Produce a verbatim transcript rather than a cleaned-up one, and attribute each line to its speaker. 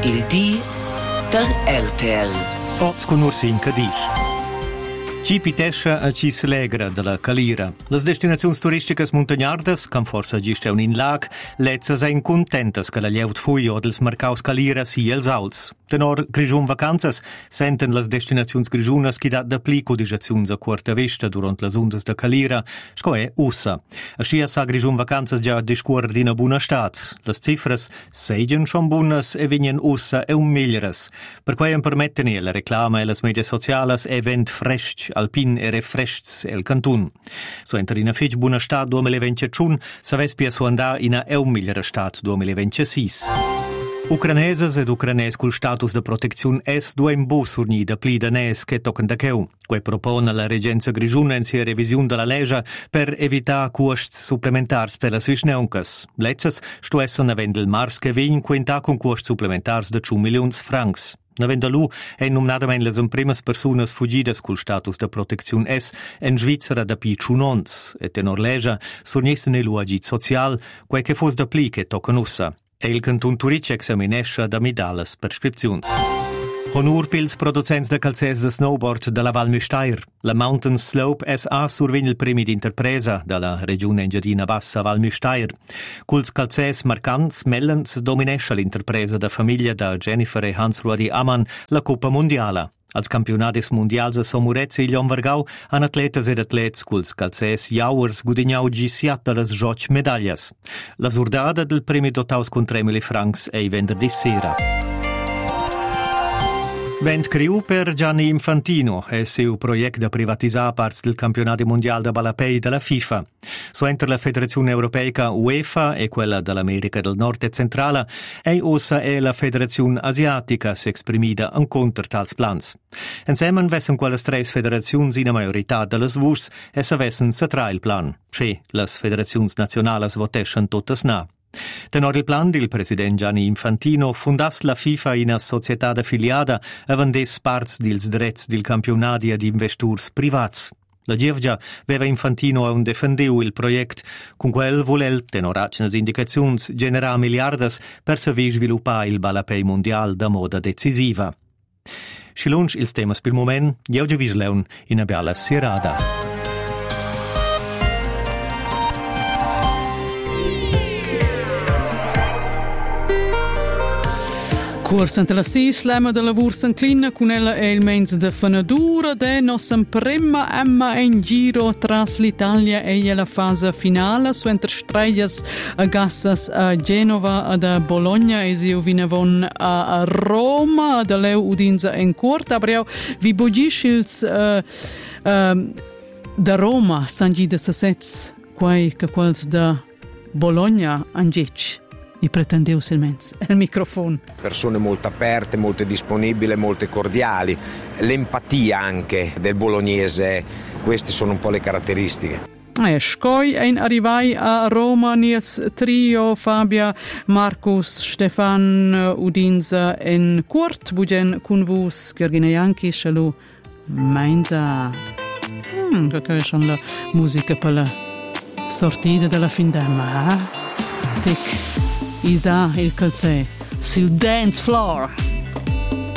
Speaker 1: Il di der R T L.
Speaker 2: Oz con Ursin Cadiz. Ci pitescha a ci s'alegra della Calira. Las destinazioni turistiche montagnardas, can forsa giste un in lag, lezzas ein contentas che la lieut fui o dels marcaus Calira si els auls. Tenor grigiun vacanzas, senten las destinazioni grigiunas chi dat da pli codigiaziuns a quarta vista durant las undas da Calira, sco è ussa. Ascia sa grigiun vacanzas già discuor d'ina buna stat. Las cifras seigen schon bunas e vignen ussa e un miglieras. Per quai en permetteni la reclama e las medias socialas e vent fresc alpin e refrescs el cantun. So enter in a fitch buna stat duemilaventiun, sa vespia so andà in a eun migliera stat duemilaventisei. Ucranesas ed ucranes cul status de proteziun es duem bus urni da pli danes che tocan da cheu. Quei propone la regenza grigiuna in sia revisiun de la legge per evitar costs supplementars per las visneuncas. Letzes sto essen a vendel mars che vegn quinta con costs supplementars de two milions francs. Navenda lu è nominadamein las imprimas personas fugidas cul status de proteziun es en Svizzera da pi ciunons, et tenor legge surnissen lu agit social, quei che fos da pli che tocan ussa. E il cantun Turic examinescha da midalas prescripziuns. Honor pils producents de calzers de snowboard de la Val Müstair. La Mountain Slope S A survegn il premi d'interpresa de la regione engiadina bassa Val Müstair. Culs calzers marcants mellens dominescha l'interpresa da famiglia da Jennifer e Hans-Rudi Ammann la Coppa Mondiala. Als campionatis mondials a Somurezza e Lionvargau han atletas ed atlets culs calzers jauers gudignau gi siat de las joc medallas. La surdada del premi dotaus con tre mila francs ei venerdì sera. Vent criu per Gianni Infantino e seu project da privatisar parts del campionato mondiale da balapei della FIFA. So enter la Federazione Europeica UEFA e quella dell'America del Nord e Centrala e ossa e la Federazione Asiatica si exprimida en contra tals plans. Ensemen vessen quelles tres federaziuns in a majorità de las vus e sa vessen sa tra il plan. Che las federaziuns nazionalas voteschen totes na. Tenor il plan del president Gianni Infantino fundas la FIFA in a società affiliata e vendes parts dils drets del campionati ad investors privats. La Gievgia veva Infantino a un defendeu il project, con quel volel, tenor acnas indicaziuns, generà miliardas per saver sviluppare il balapei mondial da moda decisiva. Schilunch ils temas pil moment, jeuge visleun in a bella sierada.
Speaker 3: Corsa ante la sis, l'ema de lavur s'anclina con ella e il mens de fanadura de nos emprema emma en giro tras l'Italia e la fase finale su enter streglias a gassas a Genova ad a Bologna e si vinavon a Roma ad a leu udinza en corta abriau vi bogiscils uh, uh, da Roma sangi de sasets quai che quals da Bologna angec. I pretendeu silmenz. Il microfono.
Speaker 4: Persone molto aperte, molto disponibili, molto cordiali. L'empatia anche del bolognese, queste sono un po' le caratteristiche.
Speaker 3: E scoi ein arrivai a Roma nies trio Fabia, Marcus, Stefan, Udinza en Kurt, bugen kun vus, Georgina Janki, Shalu, Mainza. Hmm, che è schon la musica per la sortita della fin d'emma, eh? Tic. Isa il calzè sul dance floor.